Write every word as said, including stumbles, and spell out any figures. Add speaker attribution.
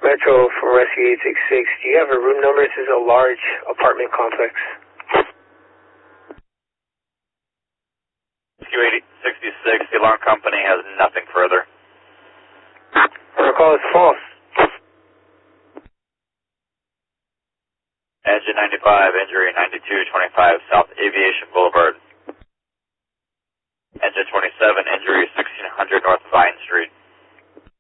Speaker 1: Metro for Rescue eight six six. Do you have a room number? This is a large apartment complex.
Speaker 2: Rescue eight sixty-six, the alarm company has nothing further.
Speaker 1: Our call is false.
Speaker 2: Engine ninety-five, injury ninety-two twenty-five, South Aviation Boulevard.